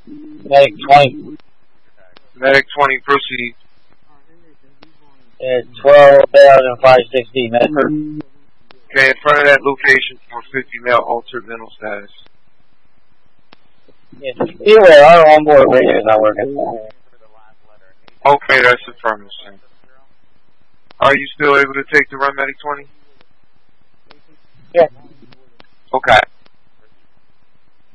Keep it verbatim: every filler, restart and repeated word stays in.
Medic twenty. Medic twenty, proceed. At twelve thousand five sixty, Medford. Okay, in front of that location, four fifty male altered mental status. Yes. Either way, our onboard radio is not working. Okay, that's affirmative, sir. Are you still able to take the run, Medic twenty? Yeah. Okay.